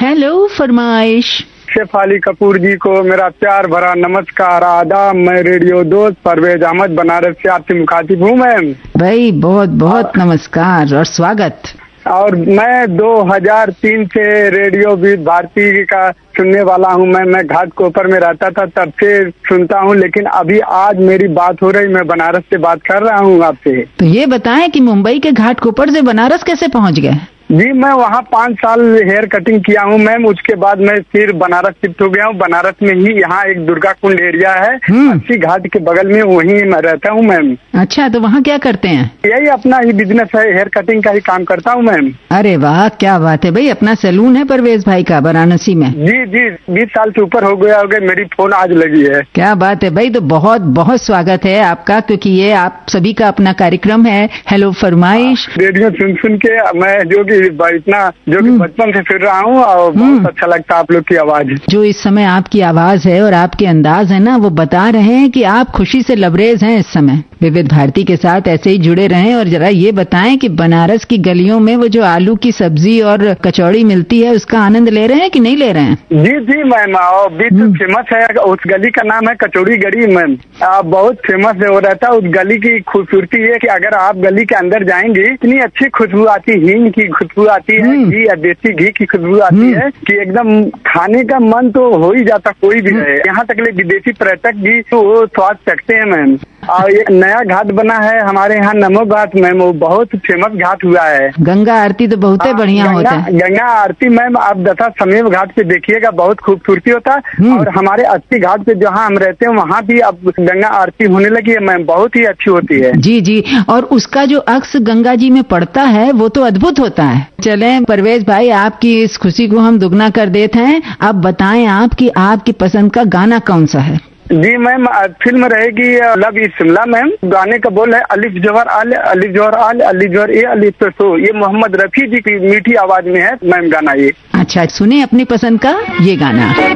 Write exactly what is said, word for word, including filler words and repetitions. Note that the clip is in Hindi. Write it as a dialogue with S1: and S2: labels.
S1: हेलो फरमाइश।
S2: शेफ अली कपूर जी को मेरा प्यार भरा नमस्कार, आदाब। मैं रेडियो दोस्त परवेज अहमद बनारस से आपसे मुखातिब हूँ मैम।
S1: भाई बहुत बहुत नमस्कार और स्वागत।
S2: और मैं दो हज़ार तीन से रेडियो भी भारती का सुनने वाला हूँ। मैं मैं घाटकोपर में रहता था, तब से सुनता हूँ, लेकिन अभी आज मेरी बात हो रही, मैं बनारस से बात कर रहा हूँ आपसे।
S1: तो ये बताएं कि मुंबई के घाटकोपर से बनारस कैसे पहुँच गए?
S2: जी, मैं वहाँ पाँच साल हेयर कटिंग किया हूँ मैम। उसके बाद मैं फिर बनारस शिफ्ट हो गया हूँ। बनारस में ही यहाँ एक दुर्गा कुंड एरिया है, अस्सी घाट के बगल में, वहीं मैं रहता हूँ मैम।
S1: अच्छा, तो वहाँ क्या करते हैं?
S2: यही अपना ही बिजनेस है, हेयर कटिंग का ही काम करता हूँ मैम।
S1: अरे वाह, क्या बात है भाई। अपना सैलून है परवेज भाई का वाराणसी में?
S2: जी जी, बीस साल से ऊपर हो गया हो गया, मेरी फोन आज लगी है।
S1: क्या बात है भाई। तो बहुत बहुत स्वागत है आपका, क्योंकि ये आप सभी का अपना कार्यक्रम है हेलो फरमाइश।
S2: रेडियो सुन सुन के मैं जो कि इतना जो कि बचपन से सुन रहा हूँ, और बहुत अच्छा लगता है आप लोग की आवाज।
S1: जो इस समय आपकी आवाज है और आपके अंदाज है ना, वो बता रहे हैं कि आप खुशी से लबरेज हैं इस समय। विविध भारती के साथ ऐसे ही जुड़े रहें। और जरा ये बताएं कि बनारस की गलियों में वो जो आलू की सब्जी और कचौड़ी मिलती है, उसका आनंद ले रहे हैं कि नहीं ले रहे हैं?
S2: जी जी मैम, बिल्कुल फेमस है। उस गली का नाम है कचौड़ी गली मैम। बहुत फेमस है। वो रहता है उस गली की खूबसूरती है कि अगर आप गली के अंदर जाएंगे, इतनी अच्छी खुशबू आती, हींग की खुशबू आती है, घी या देसी घी की खुशबू आती है कि एकदम खाने का मन तो हो ही जाता, कोई भी रहे। यहाँ तक ले विदेशी पर्यटक भी तो वो स्वाद चखते हैं मैम। और एक नया घाट बना है हमारे यहाँ, नमो घाट मैम, वो बहुत फेमस घाट हुआ है।
S1: गंगा आरती तो बहुत ही बढ़िया होता है।
S2: गंगा आरती मैम आप दशा समेव घाट पे देखिएगा, बहुत खूबसूरती होता है। और हमारे अस्सी घाट पे जहाँ हम रहते हैं, वहाँ भी अब गंगा आरती होने लगी है मैम, बहुत ही अच्छी होती है।
S1: जी जी, और उसका जो अक्स गंगा जी में पड़ता है वो तो अद्भुत होता है। चले परवेज भाई, आपकी इस खुशी को हम दुगना कर देते हैं। अब बताएं आप कि आपकी पसंद का गाना कौन सा है?
S2: जी मैम, फिल्म रहेगी लव इज शिमला मैम। गाने का बोल है अलिफ जौहर आल, अलिफ जौहर आल, अलिफ जौहर ए, अलिफ तो सो। ये मोहम्मद रफी जी की मीठी आवाज में है मैम गाना ये।
S1: अच्छा, सुने अपनी पसंद का ये गाना।